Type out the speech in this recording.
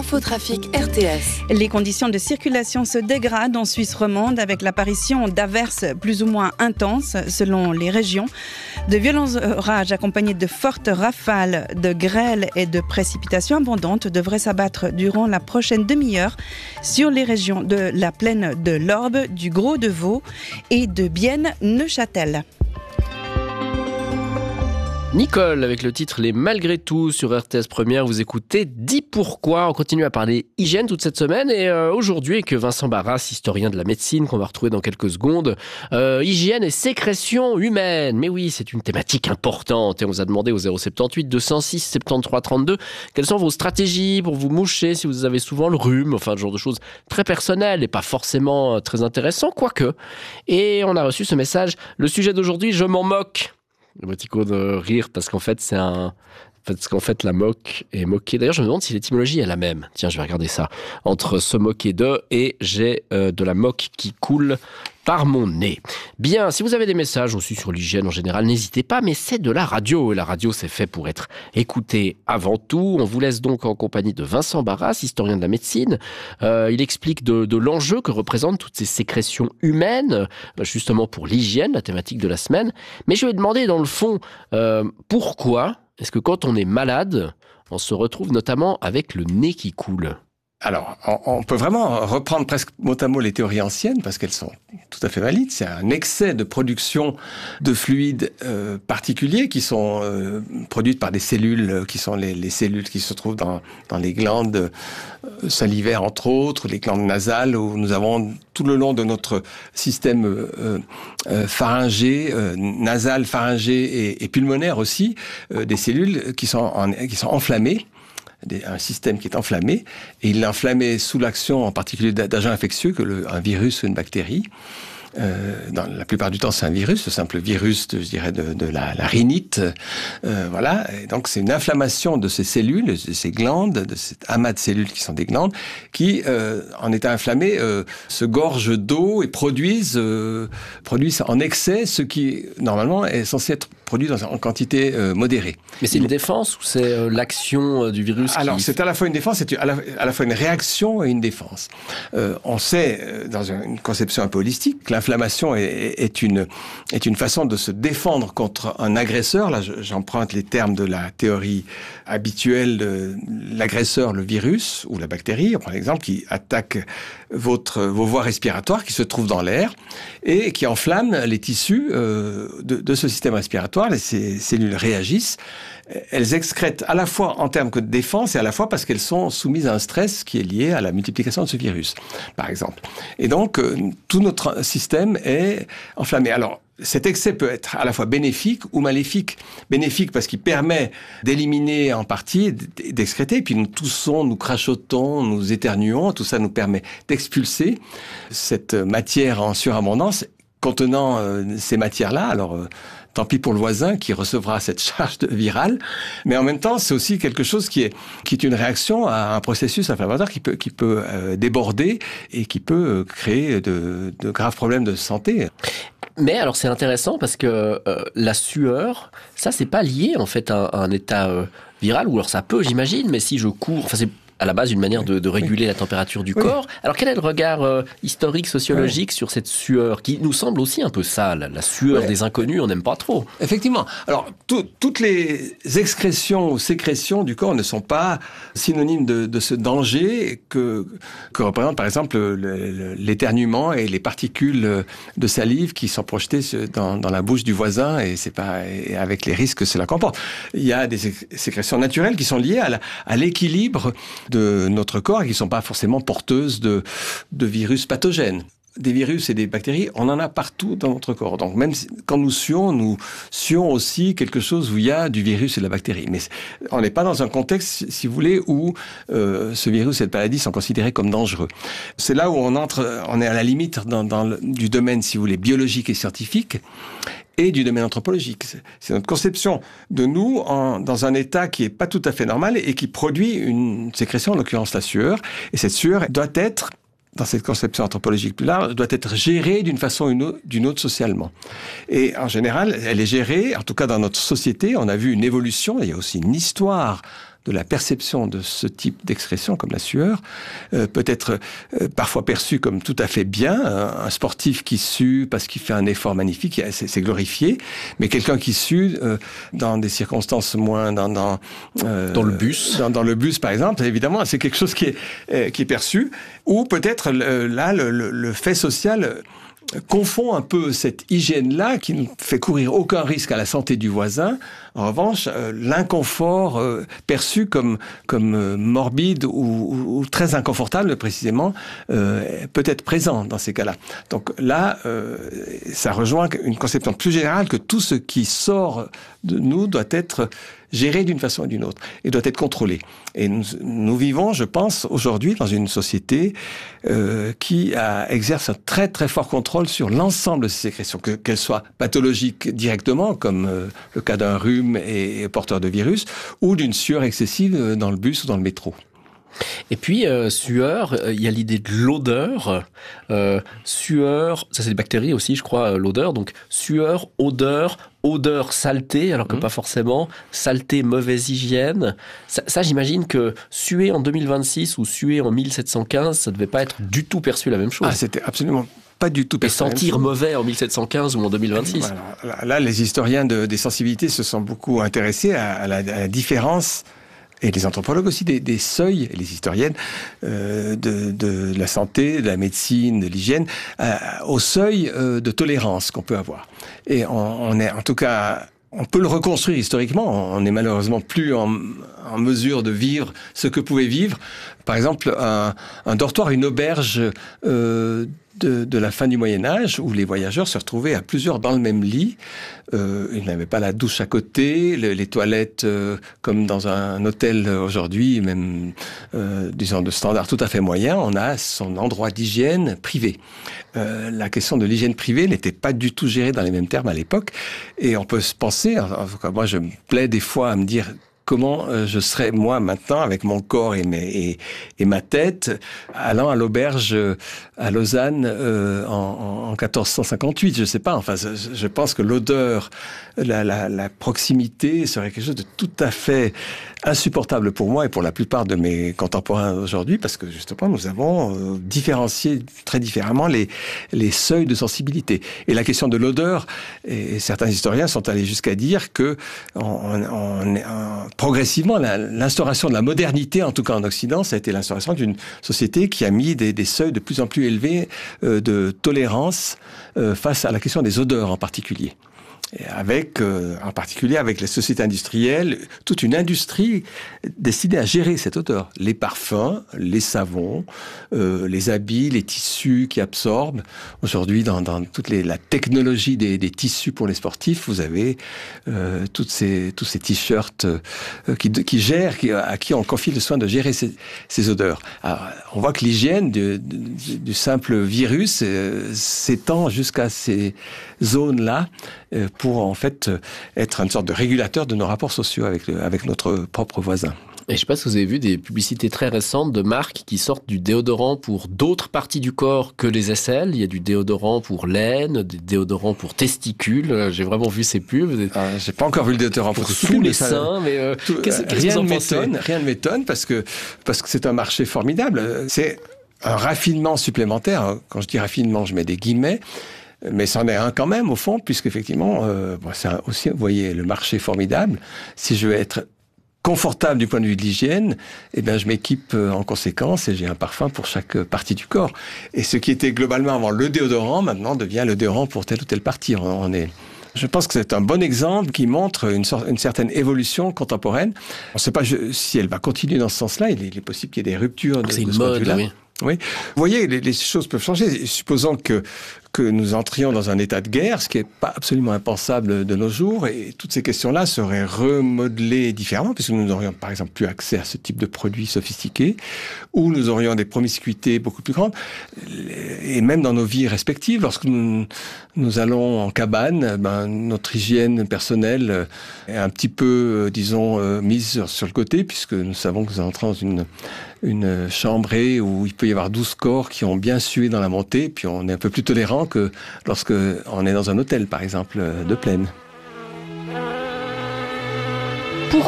Infotrafic RTS. Les conditions de circulation se dégradent en Suisse romande avec l'apparition d'averses plus ou moins intenses selon les régions. De violents orages accompagnés de fortes rafales, de grêles et de précipitations abondantes devraient s'abattre durant la prochaine demi-heure sur les régions de la plaine de l'Orbe, du Gros-de-Vaud et de Bienne-Neuchâtel. Nicole, avec le titre Les Malgré tout sur RTS Première, vous écoutez Dis pourquoi. On continue à parler hygiène toute cette semaine et aujourd'hui avec Vincent Barras, historien de la médecine qu'on va retrouver dans quelques secondes. Hygiène et sécrétion humaine. Mais oui, c'est une thématique importante et on vous a demandé au 078 206 73 32 quelles sont vos stratégies pour vous moucher si vous avez souvent le rhume, enfin ce genre de choses très personnelles et pas forcément très intéressant, quoique. Et on a reçu ce message, le sujet d'aujourd'hui, je m'en moque. Le motico de rire parce qu'en fait la moque est moquée. D'ailleurs je me demande si l'étymologie est la même. Tiens, je vais regarder ça. Entre se moquer de et j'ai de la moque qui coule par mon nez. Bien, si vous avez des messages aussi sur l'hygiène en général, n'hésitez pas, mais c'est de la radio. Et la radio, c'est fait pour être écoutée avant tout. On vous laisse donc en compagnie de Vincent Barras, historien de la médecine. Il explique de l'enjeu que représentent toutes ces sécrétions humaines, justement pour l'hygiène, la thématique de la semaine. Mais je vais demander dans le fond, pourquoi est-ce que quand on est malade, on se retrouve notamment avec le nez qui coule ? Alors, on peut vraiment reprendre presque mot à mot les théories anciennes parce qu'elles sont tout à fait valides. C'est un excès de production de fluides particuliers qui sont produites par des cellules qui sont les cellules qui se trouvent dans les glandes salivaires entre autres, les glandes nasales où nous avons tout le long de notre système pharyngé, nasal, pharyngé et pulmonaire aussi, des cellules qui sont enflammées. Un système qui est enflammé, et il est enflammé sous l'action en particulier d'agents infectieux, un virus ou une bactérie. Dans la plupart du temps, c'est un virus, le simple virus, je dirais, de la rhinite. Voilà. Et donc, c'est une inflammation de ces cellules, de ces glandes, de cet amas de cellules qui sont des glandes, qui, en étant inflammées, se gorgent d'eau et produisent en excès ce qui, normalement, est censé être produit en quantité modérée. Mais c'est une défense ou c'est l'action du virus Alors, c'est à la fois une défense, c'est à la fois une réaction et une défense. On sait, dans une conception un peu holistique, que l'inflammation est une façon de se défendre contre un agresseur. Là, j'emprunte les termes de la théorie habituelle de l'agresseur, le virus ou la bactérie, par exemple, qui attaque vos voies respiratoires qui se trouvent dans l'air et qui enflamme les tissus de ce système respiratoire. Ces cellules réagissent. Elles excrètent à la fois en termes de défense et à la fois parce qu'elles sont soumises à un stress qui est lié à la multiplication de ce virus, par exemple. Et donc, tout notre système est enflammé. Alors, cet excès peut être à la fois bénéfique ou maléfique. Bénéfique parce qu'il permet d'éliminer en partie, d'excréter, et puis nous toussons, nous crachotons, nous éternuons, tout ça nous permet d'expulser cette matière en surabondance contenant ces matières-là. Alors, tant pis pour le voisin qui recevra cette charge virale, mais en même temps, c'est aussi quelque chose qui est une réaction à un processus inflammatoire qui peut déborder et qui peut créer de graves problèmes de santé. Mais alors c'est intéressant parce que la sueur, ça c'est pas lié en fait à un état viral, ou alors ça peut, j'imagine, mais si je cours, enfin c'est à la base une manière de réguler la température du corps. Alors quel est le regard historique, sociologique sur cette sueur qui nous semble aussi un peu sale, la sueur des inconnus, on n'aime pas trop. Effectivement. Alors toutes les excrétions ou sécrétions du corps ne sont pas synonymes de ce danger que représente par exemple l'éternuement et les particules de salive qui sont projetées dans la bouche du voisin et avec les risques que cela comporte. Il y a des sécrétions naturelles qui sont liées à l'équilibre de notre corps et qui ne sont pas forcément porteuses de virus pathogènes. Des virus et des bactéries, on en a partout dans notre corps. Donc même quand nous suons aussi quelque chose où il y a du virus et de la bactérie. Mais on n'est pas dans un contexte, si vous voulez, où ce virus et cette maladie sont considérés comme dangereux. C'est là où on est à la limite du domaine, si vous voulez, biologique et scientifique, et du domaine anthropologique. C'est notre conception de nous dans un état qui est pas tout à fait normal et qui produit une sécrétion, en l'occurrence la sueur. Et cette sueur doit être, dans cette conception anthropologique plus large, doit être gérée d'une façon ou d'une autre socialement. Et en général, elle est gérée, en tout cas dans notre société, on a vu une évolution, il y a aussi une histoire de la perception de ce type d'excrétion, comme la sueur, peut être parfois perçu comme tout à fait bien. Un sportif qui sue parce qu'il fait un effort magnifique, c'est glorifié. Mais quelqu'un qui sue dans des circonstances moins... dans le bus. Dans le bus, par exemple, évidemment, c'est quelque chose qui est perçu. Ou peut-être, là, le fait social confond un peu cette hygiène-là qui ne fait courir aucun risque à la santé du voisin. En revanche, l'inconfort perçu comme morbide ou très inconfortable, précisément, peut être présent dans ces cas-là. Donc là, ça rejoint une conception plus générale que tout ce qui sort de nous doit être géré d'une façon ou d'une autre et doit être contrôlé. Et nous vivons, je pense, aujourd'hui dans une société qui exerce un très très fort contrôle sur l'ensemble de ces sécrétions, qu'elles soient pathologiques directement, comme le cas d'un rhume et porteur de virus, ou d'une sueur excessive dans le bus ou dans le métro. Et puis, sueur, il y a l'idée de l'odeur. Sueur, ça c'est des bactéries aussi, je crois, l'odeur. Donc, sueur, odeur, saleté, alors que pas forcément. Saleté, mauvaise hygiène. Ça, j'imagine que suer en 2026 ou suer en 1715, ça ne devait pas être du tout perçu la même chose. Ah, c'était absolument pas du tout perçu. Et sentir mauvais en 1715 ou en 2026. Voilà. Là, les historiens des sensibilités se sont beaucoup intéressés à la différence, et les anthropologues aussi, des seuils, et les historiennes, de la santé, de la médecine, de l'hygiène, au seuil de tolérance qu'on peut avoir. Et on est, en tout cas, on peut le reconstruire historiquement. On n'est malheureusement plus en mesure de vivre ce que pouvait vivre, par exemple, un dortoir, une auberge de la fin du Moyen-Âge, où les voyageurs se retrouvaient à plusieurs dans le même lit. Ils n'avaient pas la douche à côté, les toilettes comme dans un hôtel aujourd'hui, même disons de standard tout à fait moyen. On a son endroit d'hygiène privé. La question de l'hygiène privée n'était pas du tout gérée dans les mêmes termes à l'époque. Et on peut se penser, en tout cas moi je me plais des fois à me dire comment je serais, moi, maintenant, avec mon corps et ma tête, allant à l'auberge à Lausanne en 1458, je sais pas. Enfin, je pense que l'odeur, la proximité serait quelque chose de tout à fait insupportable pour moi et pour la plupart de mes contemporains aujourd'hui, parce que justement, nous avons différencié très différemment les seuils de sensibilité. Et la question de l'odeur, et certains historiens sont allés jusqu'à dire que progressivement, l'instauration de la modernité, en tout cas en Occident, ça a été l'instauration d'une société qui a mis des seuils de plus en plus élevés de tolérance face à la question des odeurs en particulier. Et avec, en particulier avec les sociétés industrielles, toute une industrie destinée à gérer cette odeur. Les parfums, les savons, les habits, les tissus qui absorbent. Aujourd'hui, dans toute la technologie des tissus pour les sportifs, vous avez tous ces t-shirts qui gèrent, à qui on confie le soin de gérer ces odeurs. Alors, on voit que l'hygiène du simple virus s'étend jusqu'à ces zones-là pour en fait être une sorte de régulateur de nos rapports sociaux avec notre propre voisin. Et je ne sais pas si vous avez vu des publicités très récentes de marques qui sortent du déodorant pour d'autres parties du corps que les aisselles. Il y a du déodorant pour l'aine, des déodorants pour testicules. J'ai vraiment vu ces pubs. J'ai pas encore vu le déodorant pour tous les seins, mais qu'est-ce que vous en pensez ? Rien ne m'étonne parce que c'est un marché formidable. C'est un raffinement supplémentaire. Quand je dis raffinement, je mets des guillemets. Mais c'en est un quand même, au fond, puisqu'effectivement, c'est aussi, vous voyez, le marché formidable. Si je veux être confortable du point de vue de l'hygiène, eh bien, je m'équipe en conséquence et j'ai un parfum pour chaque partie du corps. Et ce qui était globalement avant le déodorant, maintenant devient le déodorant pour telle ou telle partie. Je pense que c'est un bon exemple qui montre une certaine évolution contemporaine. On ne sait pas si elle va continuer dans ce sens-là. Il est possible qu'il y ait des ruptures de ce point de vue-là. Oui. Oui. Vous voyez, les choses peuvent changer. Supposons que nous entrions dans un état de guerre, ce qui n'est pas absolument impensable de nos jours, et toutes ces questions-là seraient remodelées différemment, puisque nous n'aurions par exemple plus accès à ce type de produits sophistiqués, ou nous aurions des promiscuités beaucoup plus grandes, et même dans nos vies respectives, lorsque nous allons en cabane, notre hygiène personnelle est un petit peu, disons, mise sur le côté, puisque nous savons que nous entrons dans une chambrée où il peut y avoir 12 corps qui ont bien sué dans la montée, puis on est un peu plus tolérant que lorsque on est dans un hôtel, par exemple, de plaine.